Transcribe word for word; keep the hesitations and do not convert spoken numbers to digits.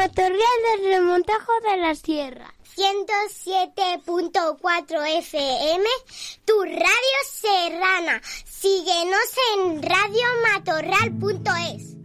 Matorral del Remontajo de la Sierra. ciento siete punto cuatro F M, tu radio serrana. Síguenos en radio matorral punto es.